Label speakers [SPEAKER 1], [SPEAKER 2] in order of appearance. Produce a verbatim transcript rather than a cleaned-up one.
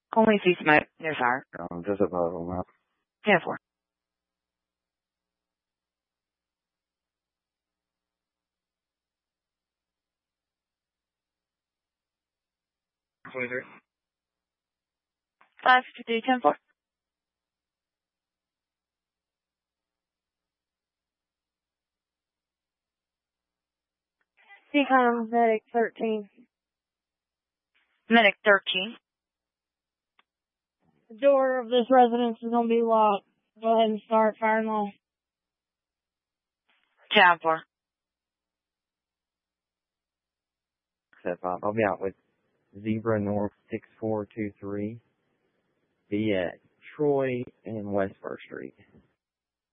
[SPEAKER 1] Only see smoke. There's fire.
[SPEAKER 2] Um, just above them. Huh?
[SPEAKER 1] ten four.
[SPEAKER 2] twenty-three.
[SPEAKER 1] five fifty-three, ten four.
[SPEAKER 3] Decom Medic thirteen.
[SPEAKER 1] Medic thirteen.
[SPEAKER 3] The door of this residence is going to be locked. Go ahead and start firing off.
[SPEAKER 1] ten four.
[SPEAKER 2] Set five. I'll be out with Zebra North six four two three. Be at Troy and West First Street.